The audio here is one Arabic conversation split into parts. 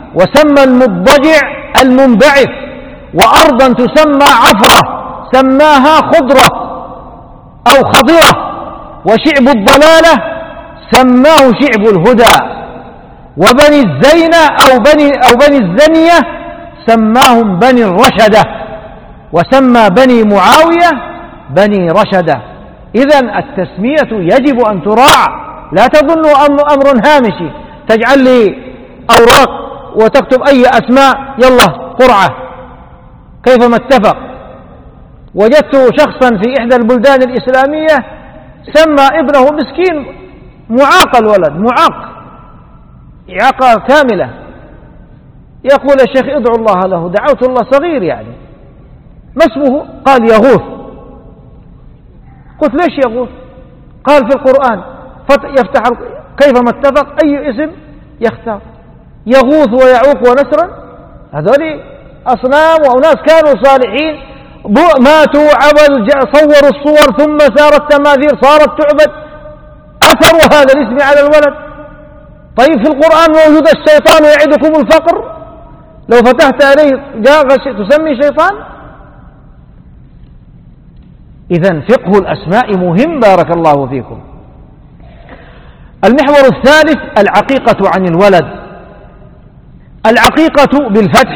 وسمى المضجع المنبعث، وأرضا تسمى عفرة سماها خضرة أو خضرة، وشعب الضلالة سماه شعب الهدى، وبني الزينة أو بني الزنية سماهم بني الرشدة، وسمى بني معاوية بني رشدة. إذن التسمية يجب أن تراعى، لا تظنوا أمر هامشي تجعل لي أوراق وتكتب أي أسماء يلا قرعة كيفما اتفق. وجدت شخصا في إحدى البلدان الإسلامية سمى ابنه مسكين معاق، الولد معاق إعاقة كاملة، يقول الشيخ ادعو الله له، دعوت الله صغير يعني، ما اسمه؟ قال يغوث. قلت ليش يغوث؟ قال في القرآن يفتح كيفما اتفق أي اسم يختار، يغوث ويعوق ونسرا، هذول أصنام وأناس كانوا صالحين ماتوا عبد صوروا الصور ثم صارت تماثيل صارت تعبد، أثروا هذا الاسم على الولد. طيب في القرآن موجود الشيطان يعدكم الفقر، لو فتحت عليه تسمي شيطان؟ إذن فقه الأسماء مهم بارك الله فيكم. المحور الثالث العقيقة عن الولد. العقيقة بالفتح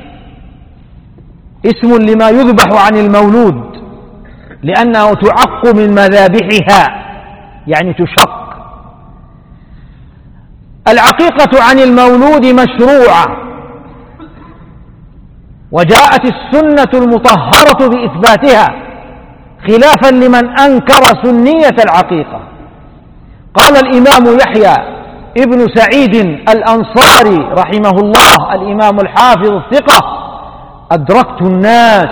اسم لما يذبح عن المولود، لأنه تعق من مذابحها يعني تشق. العقيقة عن المولود مشروعة، وجاءت السنة المطهرة بإثباتها خلافا لمن أنكر سنية العقيقة. قال الإمام يحيى ابن سعيد الأنصاري رحمه الله الإمام الحافظ الثقة: أدركت الناس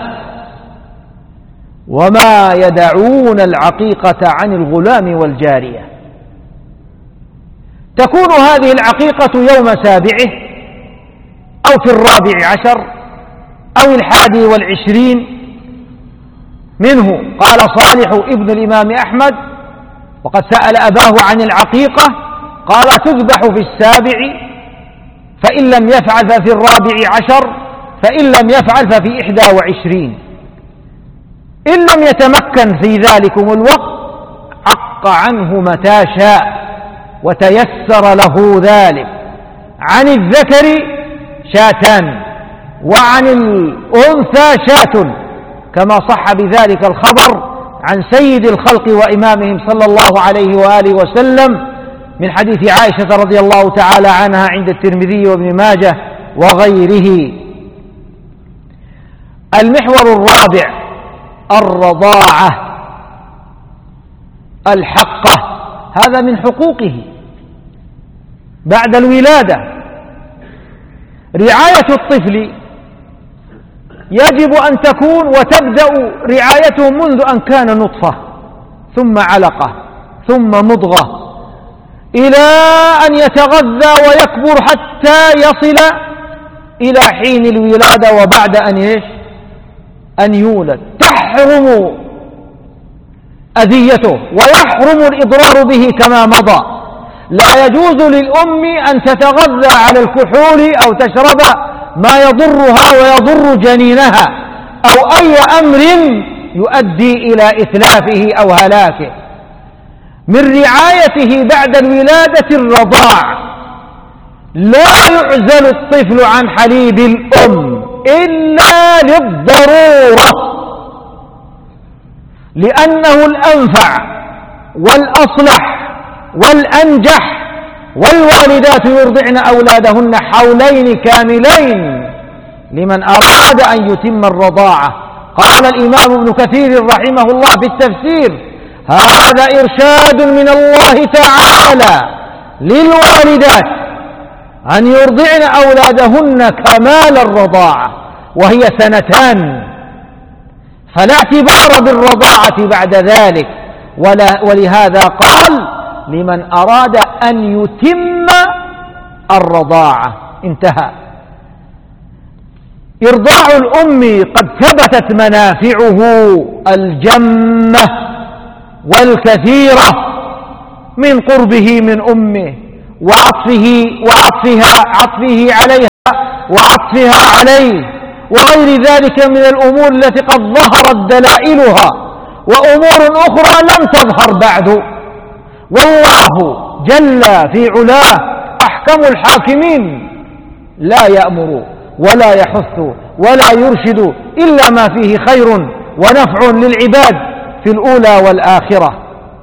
وما يدعون العقيقة عن الغلام والجارية. تكون هذه العقيقة يوم سابعه أو في 14 أو 21 منه. قال صالح ابن الإمام أحمد وقد سأل أباه عن العقيقة قال تذبح في 7، فإن لم يفعل ففي 14، فإن لم يفعل ففي 21. إن لم يتمكن في ذلكم الوقت عق عنه متى شاء وتيسر له ذلك. عن الذكر شاتان وعن الأنثى شاة، كما صح بذلك الخبر عن سيد الخلق وإمامهم صلى الله عليه وآله وسلم من حديث عائشة رضي الله تعالى عنها عند الترمذي وابن ماجه وغيره. المحور الرابع الرضاعة الحقة، هذا من حقوقه بعد الولادة. رعاية الطفل يجب أن تكون وتبدأ رعايته منذ أن كان نطفة ثم علقة ثم مضغة إلى أن يتغذى ويكبر حتى يصل إلى حين الولادة، وبعد أن يولد تحرم أذيته ويحرم الإضرار به كما مضى. لا يجوز للأم أن تتغذى على الكحول أو تشرب ما يضرها ويضر جنينها أو أي أمر يؤدي إلى إتلافه أو هلاكه. من رعايته بعد الولادة الرضاع، لا يعزل الطفل عن حليب الأم إلا للضرورة، لأنه الأنفع والأصلح والأنجح، والوالدات يرضعن أولادهن حولين كاملين لمن أراد أن يتم الرضاعة. قال الإمام ابن كثير رحمه الله في التفسير: هذا إرشاد من الله تعالى للوالدات أن يرضعن أولادهن كمال الرضاعة وهي 2 سنين، فلا اعتبار بالرضاعة بعد ذلك. ولهذا قال: لمن أراد أن يتم الرضاعة. انتهى. إرضاع الأم قد ثبتت منافعه الجمة والكثيرة من قربه من أمه وعطفه عليها وعطفها عليه وغير ذلك من الأمور التي قد ظهرت دلائلها وأمور أخرى لم تظهر بعد. والله جل في علاه أحكم الحاكمين لا يأمر ولا يحث ولا يرشد إلا ما فيه خير ونفع للعباد في الأولى والآخرة.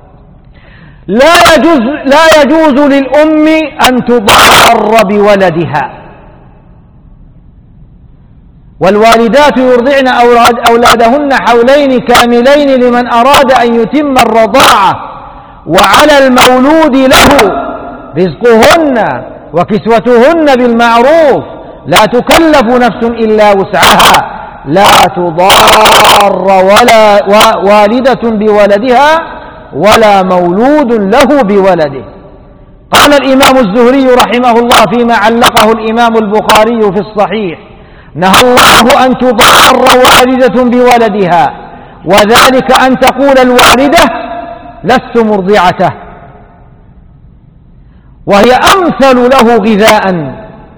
لا يجوز للأم أن تضار بولدها، والوالدات يرضعن أولادهن حولين كاملين لمن أراد أن يتم الرضاعة، وعلى المولود له رزقهن وكسوتهن بالمعروف، لا تكلف نفس إلا وسعها، لا تضار ولا والدة بولدها ولا مولود له بولده. قال الإمام الزهري رحمه الله فيما علقه الإمام البخاري في الصحيح: نهى الله أن تضار والدة بولدها، وذلك أن تقول الوالدة لست مرضعته، وهي أمثل له غذاء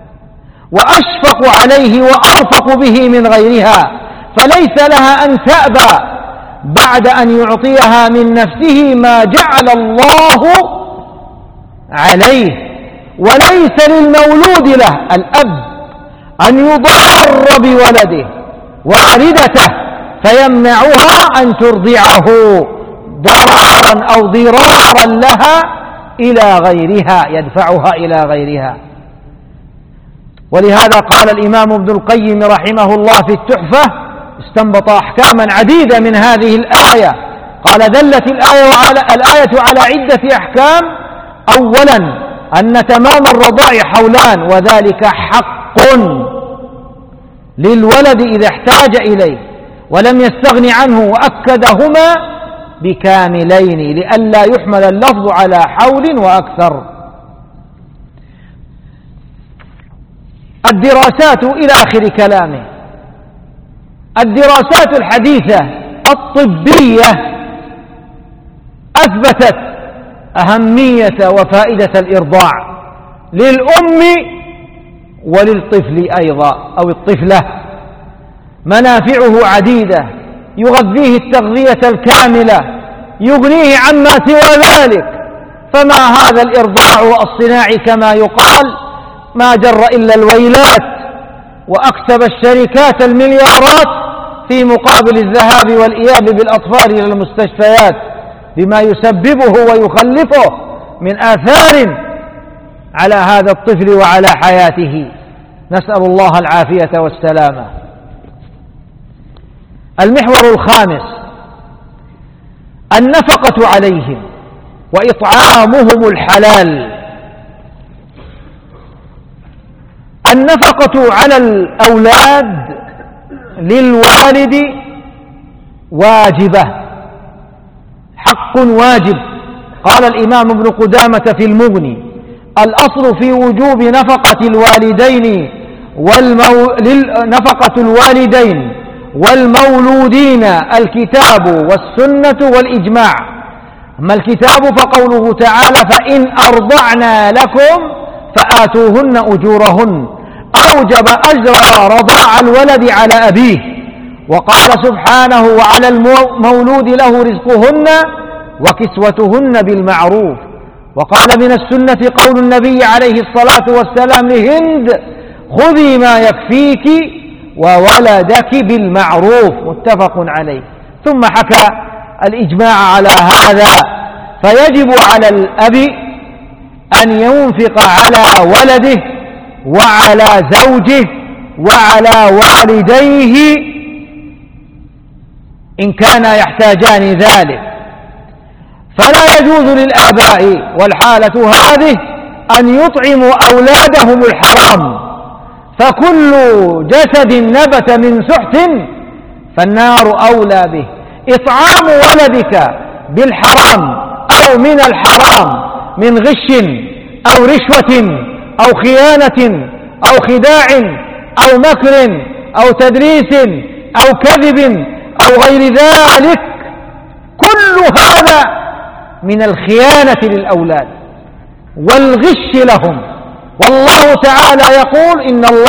وأشفق عليه وأرفق به من غيرها، فليس لها أن تأبى بعد أن يعطيها من نفسه ما جعل الله عليه. وليس للمولود له الأب أن يضار بولده والدته فيمنعها أن ترضعه ضررا أو ضرارا لها إلى غيرها، يدفعها إلى غيرها. ولهذا قال الإمام ابن القيم رحمه الله في التحفة، استنبط أحكاما عديدة من هذه الآية. قال: دلت الآية على عدة أحكام. أولا أن تمام الرضاع حولان، وذلك حق للولد إذا احتاج إليه ولم يستغن عنه، وأكدهما بكاملين لئلا يحمل اللفظ على حول وأكثر. الدراسات إلى آخر كلامه. الدراسات الحديثة الطبية أثبتت أهمية وفائدة الإرضاع للأم وللطفل أيضا أو الطفلة. منافعه عديدة، يغذيه التغذية الكاملة، يغنيه عما سوى ذلك. فما هذا الإرضاع الصناعي كما يقال ما جر إلا الويلات، وأكسب الشركات المليارات في مقابل الذهاب والإياب بالأطفال إلى المستشفيات بما يسببه ويخلفه من آثار على هذا الطفل وعلى حياته. نسأل الله العافية والسلامة. المحور الخامس: النفقة عليهم وإطعامهم الحلال. النفقة على الأولاد للوالد واجبة، حق واجب. قال الإمام ابن قدامة في المغني: الأصل في وجوب نفقة الوالدين والمولودين الكتاب والسنة والإجماع. أما الكتاب فقوله تعالى: فإن أرضعنا لكم فآتوهن أجورهن، أوجب أجر رضاع الولد على أبيه. وقال سبحانه: وعلى المولود له رزقهن وكسوتهن بالمعروف. وقال: من السنة قول النبي عليه الصلاة والسلام لهند: خذي ما يكفيك وولدك بالمعروف، متفق عليه. ثم حكى الإجماع على هذا، فيجب على الأب أن ينفق على ولده وعلى زوجه وعلى والديه إن كانا يحتاجان ذلك. فلا يجوز للآباء والحالة هذه أن يطعموا أولادهم الحرام، فكل جسد نبت من سحت فالنار أولى به. إطعام ولدك بالحرام أو من الحرام من غش أو رشوة أو خيانة أو خداع أو مكر أو تدريس أو كذب أو غير ذلك، كل هذا من الخيانة للأولاد والغش لهم. والله تعالى يقول: إن الله